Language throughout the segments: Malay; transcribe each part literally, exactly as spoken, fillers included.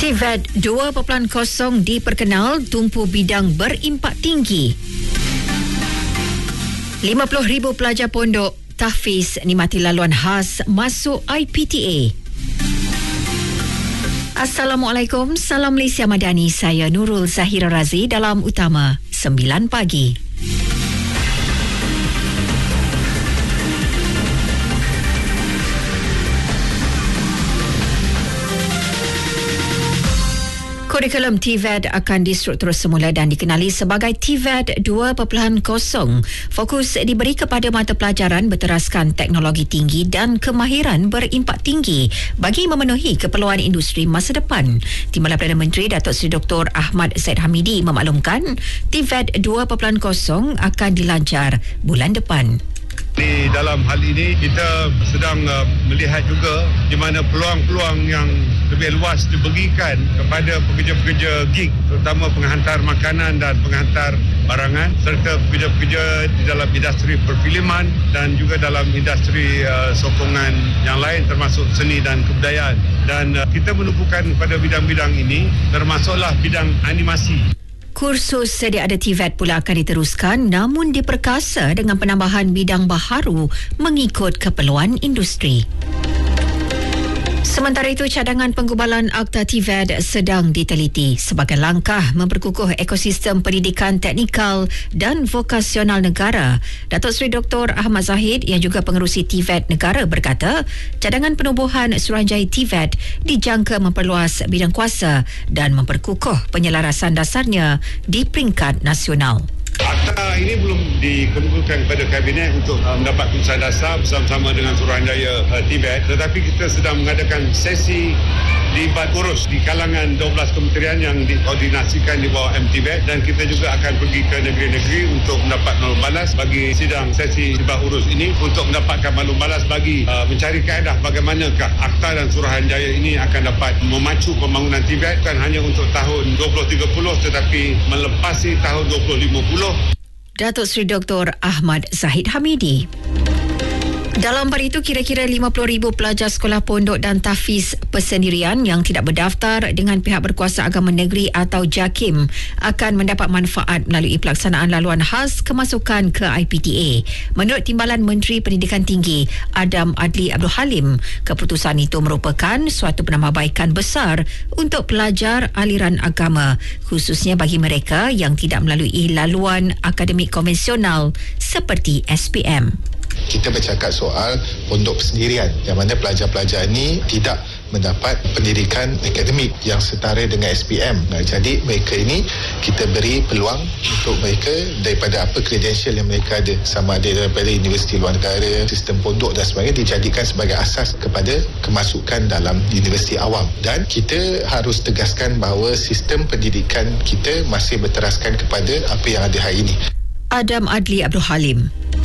T V E T dua titik kosong diperkenal tumpu bidang berimpak tinggi. lima puluh ribu pelajar pondok tahfiz nikmati laluan khas masuk I P T A. Assalamualaikum, salam Malaysia Madani. Saya Nurul Zahira Razi dalam Utama sembilan pagi. Kurikulum T V E T akan distruktur semula dan dikenali sebagai T V E T dua titik kosong. Fokus diberi kepada mata pelajaran berteraskan teknologi tinggi dan kemahiran berimpak tinggi bagi memenuhi keperluan industri masa depan. Timbalan Perdana Menteri Datuk Seri Doktor Ahmad Zahid Hamidi memaklumkan T V E T dua titik kosong akan dilancar bulan depan. Di dalam hal ini kita sedang uh, melihat juga di mana peluang-peluang yang lebih luas diberikan kepada pekerja-pekerja gig, terutama penghantar makanan dan penghantar barangan, serta pekerja-pekerja di dalam industri perfilman dan juga dalam industri uh, sokongan yang lain termasuk seni dan kebudayaan. Dan uh, kita menumpukan pada bidang-bidang ini termasuklah bidang animasi. Kursus sedia ada T V E T pula akan diteruskan namun diperkasa dengan penambahan bidang baharu mengikut keperluan industri. Sementara itu, cadangan penggubalan Akta T V E T sedang diteliti sebagai langkah memperkukuh ekosistem pendidikan teknikal dan vokasional negara. Datuk Seri Doktor Ahmad Zahid yang juga pengerusi T V E T negara berkata, cadangan penubuhan Suruhanjaya T V E T dijangka memperluas bidang kuasa dan memperkukuh penyelarasan dasarnya di peringkat nasional. Akta ini belum dikemukakan kepada Kabinet untuk uh, mendapat keputusan dasar bersama-sama dengan Suruhanjaya uh, T V E T, tetapi kita sedang mengadakan sesi libat urus di kalangan dua belas kementerian yang dikoordinasikan di bawah M T V E T, dan kita juga akan pergi ke negeri-negeri untuk mendapat maklum balas bagi sidang sesi libat urus ini untuk mendapatkan maklum balas bagi uh, mencari kaedah bagaimanakah Akta dan Suruhanjaya ini akan dapat memacu pembangunan T V E T bukan hanya untuk tahun dua ribu tiga puluh tetapi melepasi tahun dua ribu lima puluh. Datuk Seri Doktor Ahmad Zahid Hamidi. Dalam pada itu, kira-kira lima puluh ribu pelajar sekolah pondok dan tahfiz persendirian yang tidak berdaftar dengan pihak berkuasa agama negeri atau JAKIM akan mendapat manfaat melalui pelaksanaan laluan khas kemasukan ke I P T A. Menurut Timbalan Menteri Pendidikan Tinggi Adam Adli Abdul Halim, keputusan itu merupakan suatu penambahbaikan besar untuk pelajar aliran agama, khususnya bagi mereka yang tidak melalui laluan akademik konvensional seperti S P M. Kita bercakap soal pondok persendirian yang mana pelajar-pelajar ini tidak mendapat pendidikan akademik yang setara dengan S P M. Nah, jadi mereka ini kita beri peluang untuk mereka daripada apa credential yang mereka ada, sama ada daripada universiti luar negara, sistem pondok dan sebagainya, dijadikan sebagai asas kepada kemasukan dalam universiti awam. Dan kita harus tegaskan bahawa sistem pendidikan kita masih berteraskan kepada apa yang ada hari ini. Adam Adli Abdul Halim.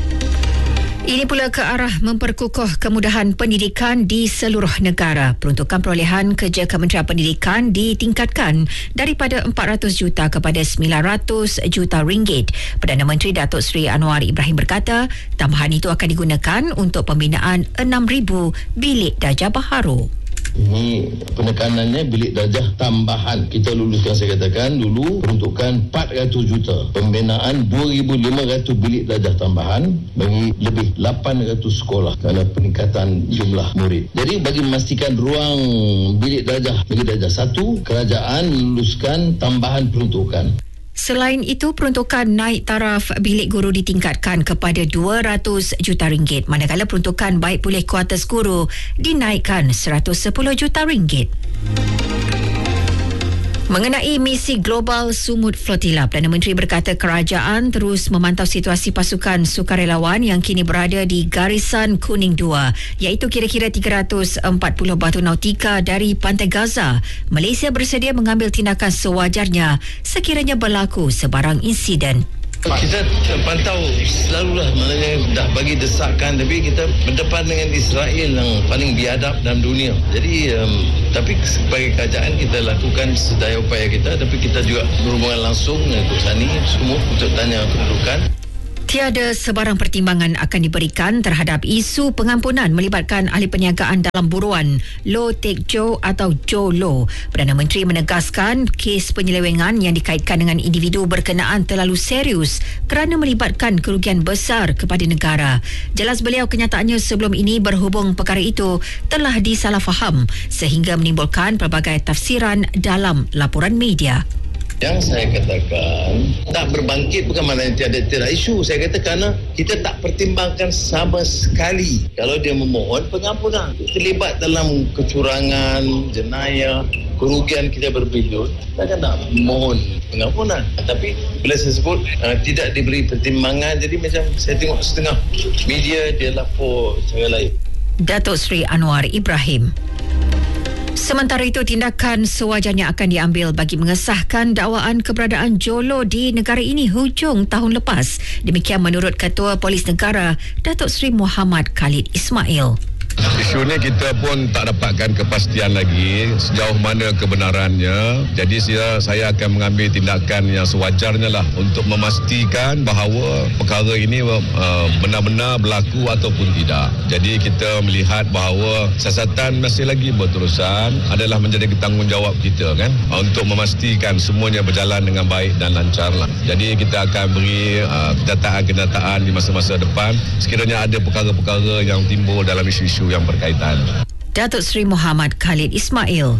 Ini pula ke arah memperkukuh kemudahan pendidikan di seluruh negara. Peruntukan perolehan kerja Kementerian Pendidikan ditingkatkan daripada empat ratus juta kepada sembilan ratus juta ringgit. Perdana Menteri Datuk Seri Anwar Ibrahim berkata, tambahan itu akan digunakan untuk pembinaan enam ribu bilik darjah baharu. Ini penekanannya bilik darjah tambahan. Kita luluskan, saya katakan dulu, peruntukan empat ratus juta. Pembinaan dua ribu lima ratus bilik darjah tambahan bagi lebih lapan ratus sekolah kerana peningkatan jumlah murid. Jadi bagi memastikan ruang bilik darjah bilik darjah satu, kerajaan luluskan tambahan peruntukan. Selain itu, peruntukan naik taraf bilik guru ditingkatkan kepada dua ratus juta ringgit, manakala peruntukan baik pulih kuartus guru dinaikkan seratus sepuluh juta ringgit. Mengenai misi global Sumut Flotilla, Perdana Menteri berkata kerajaan terus memantau situasi pasukan sukarelawan yang kini berada di Garisan Kuning dua, iaitu kira-kira tiga ratus empat puluh batu nautika dari pantai Gaza. Malaysia bersedia mengambil tindakan sewajarnya sekiranya berlaku sebarang insiden. Kita pantau selalulah, maknanya dah bagi desakan, tapi kita berdepan dengan Israel yang paling biadab dalam dunia. Jadi um, tapi sebagai kerajaan kita lakukan sedaya upaya kita, tapi kita juga berhubungan langsung dengan Tok Sani semua untuk tanya kedudukan. Tiada sebarang pertimbangan akan diberikan terhadap isu pengampunan melibatkan ahli perniagaan dalam buruan Low Teck Joe atau Joe Low. Perdana Menteri menegaskan kes penyelewengan yang dikaitkan dengan individu berkenaan terlalu serius kerana melibatkan kerugian besar kepada negara. Jelas beliau kenyataannya sebelum ini berhubung perkara itu telah disalahfaham sehingga menimbulkan pelbagai tafsiran dalam laporan media. Yang saya katakan tak berbangkit bukan maknanya tiada tiada isu. Saya kata kerana kita tak pertimbangkan sama sekali kalau dia memohon pengampunan. Terlibat dalam kecurangan, jenayah, kerugian kita berbilion, takkan nak mohon pengampunan. Tapi bila saya sebut uh, tidak diberi pertimbangan, jadi macam saya tengok setengah media dia lapor cara lain. Datuk Seri Anwar Ibrahim. Sementara itu, tindakan sewajarnya akan diambil bagi mengesahkan dakwaan keberadaan Jolo di negara ini hujung tahun lepas. Demikian menurut Ketua Polis Negara, Datuk Seri Muhammad Khalid Ismail. Isu ni kita pun tak dapatkan kepastian lagi sejauh mana kebenarannya. Jadi saya, saya akan mengambil tindakan yang sewajarnya lah untuk memastikan bahawa perkara ini uh, benar-benar berlaku ataupun tidak. Jadi kita melihat bahawa siasatan masih lagi berterusan adalah menjadi tanggungjawab kita kan untuk memastikan semuanya berjalan dengan baik dan lancar lah. Jadi kita akan beri uh, kenyataan-kenyataan di masa-masa depan sekiranya ada perkara-perkara yang timbul dalam isu-isu yang berkaitan. Datuk Seri Muhammad Khalid Ismail.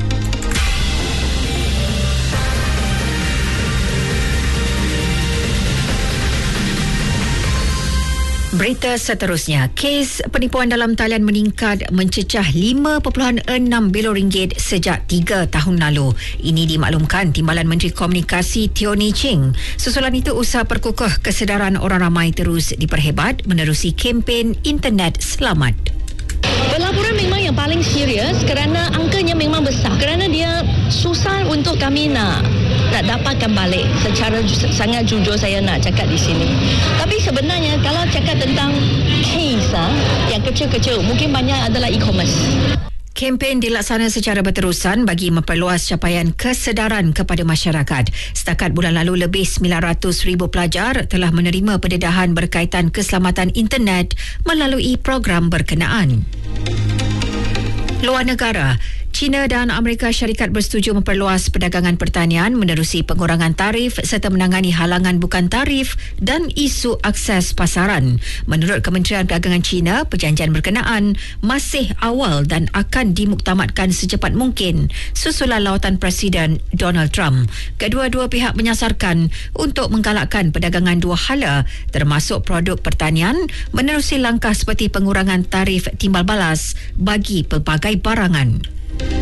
Berita seterusnya, kes penipuan dalam talian meningkat mencecah lima perpuluhan enam bilion ringgit sejak tiga tahun lalu. Ini dimaklumkan Timbalan Menteri Komunikasi Teo Nii Ching. Susulan itu, usaha perkukuh kesedaran orang ramai terus diperhebat menerusi kempen Internet Selamat. Pelaporan memang yang paling serius kerana angkanya memang besar. Kerana dia susah untuk kami nak nak dapatkan balik. Secara ju- sangat jujur saya nak cakap di sini. Tapi sebenarnya kalau cakap tentang case ha, yang kecil-kecil, mungkin banyak adalah e-commerce. Kempen dilaksana secara berterusan bagi memperluas capaian kesedaran kepada masyarakat. Setakat bulan lalu, lebih sembilan ratus ribu pelajar telah menerima pendedahan berkaitan keselamatan internet melalui program berkenaan. Luar negara, China dan Amerika Syarikat bersetuju memperluas perdagangan pertanian menerusi pengurangan tarif serta menangani halangan bukan tarif dan isu akses pasaran. Menurut Kementerian Perdagangan China, perjanjian berkenaan masih awal dan akan dimuktamadkan secepat mungkin susulan lawatan Presiden Donald Trump. Kedua-dua pihak menyasarkan untuk menggalakkan perdagangan dua hala termasuk produk pertanian menerusi langkah seperti pengurangan tarif timbal balas bagi pelbagai barangan.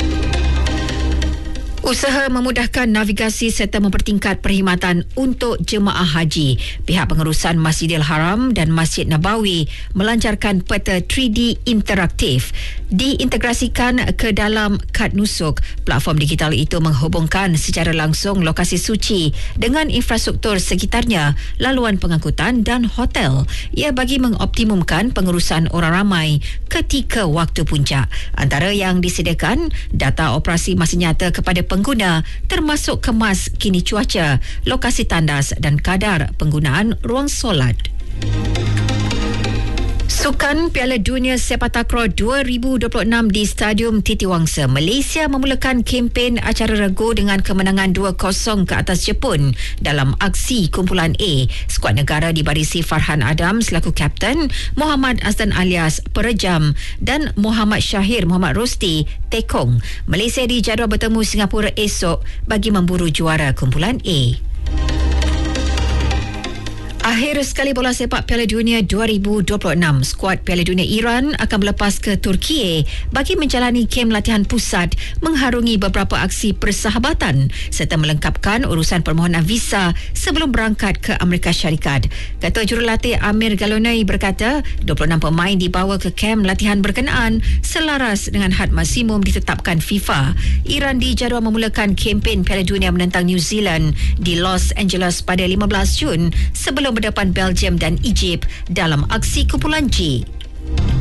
Usaha memudahkan navigasi serta mempertingkat perkhidmatan untuk jemaah haji. Pihak pengurusan Masjidil Haram dan Masjid Nabawi melancarkan peta tiga D interaktif diintegrasikan ke dalam kad nusuk. Platform digital itu menghubungkan secara langsung lokasi suci dengan infrastruktur sekitarnya, laluan pengangkutan dan hotel. Ia bagi mengoptimumkan pengurusan orang ramai ketika waktu puncak. Antara yang disediakan, data operasi masa nyata kepada pengguna termasuk kemas kini cuaca, lokasi tandas dan kadar penggunaan ruang solat. Sukan Piala Dunia Sepak Takraw dua ribu dua puluh enam di Stadium Titiwangsa, Malaysia memulakan kempen acara regu dengan kemenangan dua kosong ke atas Jepun dalam aksi kumpulan A. Skuad negara dibarisi Farhan Adam selaku kapten, Muhammad Azdan alias Perejam dan Muhammad Syahir Muhammad Rosti tekong. Malaysia dijadual bertemu Singapura esok bagi memburu juara kumpulan A. Akhir sekali bola sepak Piala Dunia dua ribu dua puluh enam, skuad Piala Dunia Iran akan berlepas ke Turki bagi menjalani kem latihan pusat mengharungi beberapa aksi persahabatan serta melengkapkan urusan permohonan visa sebelum berangkat ke Amerika Syarikat. Ketua Jurulatih Amir Galonai berkata, dua puluh enam pemain dibawa ke kem latihan berkenaan selaras dengan had maksimum ditetapkan FIFA. Iran dijadual memulakan kempen Piala Dunia menentang New Zealand di Los Angeles pada lima belas Jun sebelum berdepan Belgium dan Egypt dalam aksi kumpulan G.